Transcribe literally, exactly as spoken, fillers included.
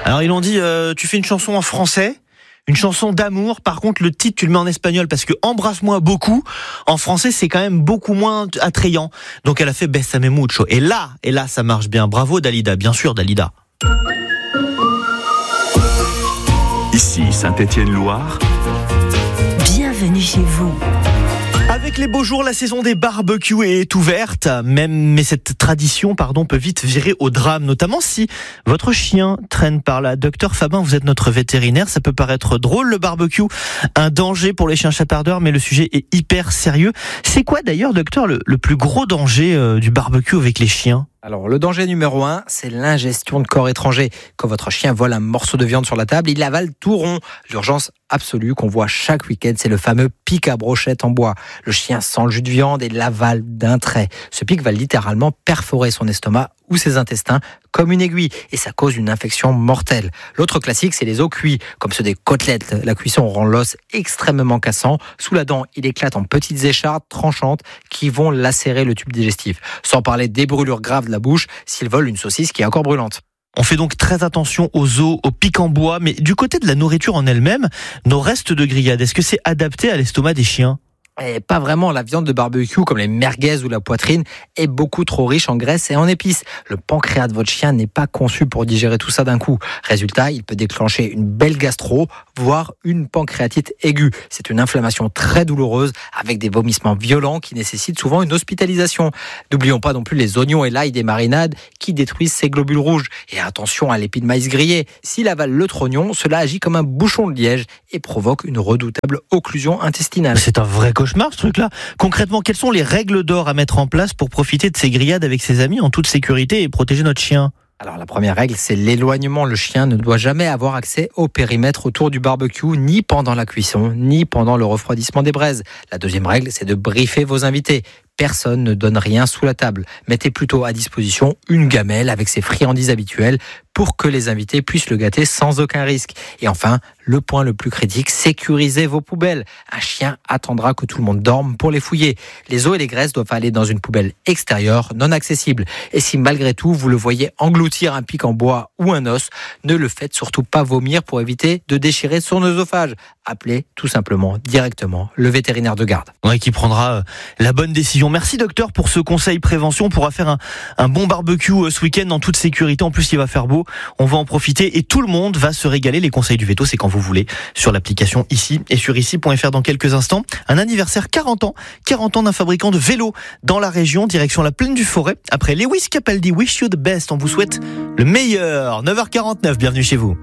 Alors ils l'ont dit, euh, tu fais une chanson en français, une chanson d'amour, par contre le titre tu le mets en espagnol parce que Embrasse-moi beaucoup, en français c'est quand même beaucoup moins attrayant. Donc elle a fait Bésame mucho. Et là, et là ça marche bien. Bravo Dalida, bien sûr Dalida. Ici Saint-Étienne-Loire. Bienvenue chez vous. Avec les beaux jours, la saison des barbecues est ouverte, même, mais cette tradition, pardon, peut vite virer au drame, notamment si votre chien traîne par là. Docteur Fabin, vous êtes notre vétérinaire, ça peut paraître drôle le barbecue, un danger pour les chiens chapardeurs, mais le sujet est hyper sérieux. C'est quoi d'ailleurs, docteur, le, le plus gros danger euh, du barbecue avec les chiens ? Alors, le danger numéro un, c'est l'ingestion de corps étrangers. Quand votre chien vole un morceau de viande sur la table, il l'avale tout rond. L'urgence absolue qu'on voit chaque week-end, c'est le fameux pic à brochette en bois. Le chien sent le jus de viande et l'avale d'un trait. Ce pic va littéralement perforer son estomac ou ses intestins comme une aiguille et ça cause une infection mortelle. L'autre classique, c'est les os cuits, comme ceux des côtelettes. La cuisson rend l'os extrêmement cassant. Sous la dent, il éclate en petites échardes tranchantes qui vont lacérer le tube digestif. Sans parler des brûlures graves de la bouche s'il vole une saucisse qui est encore brûlante. On fait donc très attention aux os, aux pics en bois, mais du côté de la nourriture en elle-même, nos restes de grillade, est-ce que c'est adapté à l'estomac des chiens ? Et pas vraiment, la viande de barbecue comme les merguez ou la poitrine est beaucoup trop riche en graisse et en épices. Le pancréas de votre chien n'est pas conçu pour digérer tout ça d'un coup. Résultat, il peut déclencher une belle gastro, voire une pancréatite aiguë. C'est une inflammation très douloureuse avec des vomissements violents qui nécessitent souvent une hospitalisation. N'oublions pas non plus les oignons et l'ail des marinades qui détruisent ces globules rouges. Et attention à l'épi de maïs grillé. S'il avale le trognon, cela agit comme un bouchon de liège et provoque une redoutable occlusion intestinale. C'est un vrai cauchemar ce truc-là. Concrètement, quelles sont les règles d'or à mettre en place pour profiter de ces grillades avec ses amis en toute sécurité et protéger notre chien ? Alors la première règle, c'est l'éloignement. Le chien ne doit jamais avoir accès au périmètre autour du barbecue, ni pendant la cuisson, ni pendant le refroidissement des braises. La deuxième règle, c'est de briefer vos invités. Personne ne donne rien sous la table. Mettez plutôt à disposition une gamelle avec ses friandises habituelles pour que les invités puissent le gâter sans aucun risque. Et enfin, le point le plus critique, sécurisez vos poubelles. Un chien attendra que tout le monde dorme pour les fouiller. Les os et les graisses doivent aller dans une poubelle extérieure, non accessible. Et si malgré tout, vous le voyez engloutir un pic en bois ou un os, ne le faites surtout pas vomir pour éviter de déchirer son œsophage. Appelez tout simplement directement le vétérinaire de garde. Ouais, qui prendra euh, la bonne décision. Merci docteur pour ce conseil prévention. On pourra faire un, un bon barbecue euh, ce week-end en toute sécurité. En plus, il va faire beau. On va en profiter et tout le monde va se régaler. Les conseils du veto, c'est quand vous voulez sur l'application Ici et sur ici point f r dans quelques instants. Un anniversaire quarante ans. quarante ans d'un fabricant de vélos dans la région, direction la plaine du Forêt. Après Lewis Capaldi, Wish You the Best. On vous souhaite le meilleur. neuf heures quarante-neuf, bienvenue chez vous.